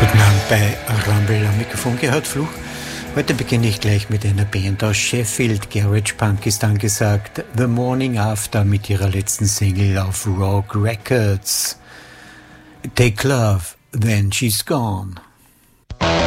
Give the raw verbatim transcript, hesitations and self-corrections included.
Guten Abend bei Rumble am Mikrofon, Gerhard Fluch. Heute beginne ich gleich mit einer Band aus Sheffield. Garage Punk ist angesagt. The Morning After mit ihrer letzten Single auf Rogue Records. Take Love, Then She's Gone.